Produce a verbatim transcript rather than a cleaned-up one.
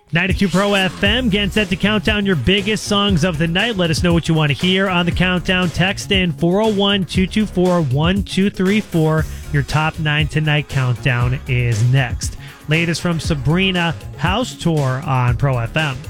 ninety-two Pro F M, getting set to count down your biggest songs of the night. Let us know what you want to hear on the countdown. Text in four oh one, two two four, one two three four. Your top nine tonight countdown is next. Latest from Sabrina House Tour on Pro F M.